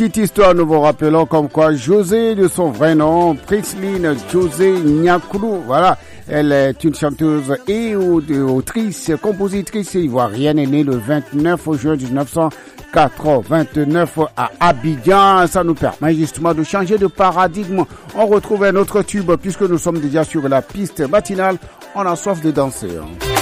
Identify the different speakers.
Speaker 1: Petite histoire, nous vous rappelons comme quoi José, de son vrai nom, Prisline José Nyakoulou, voilà. Elle est une chanteuse et autrice, compositrice ivoirienne, née le 29 juin 1989 à Abidjan. Ça nous permet justement de changer de paradigme. On retrouve un autre tube puisque nous sommes déjà sur la piste matinale. On a soif de danser.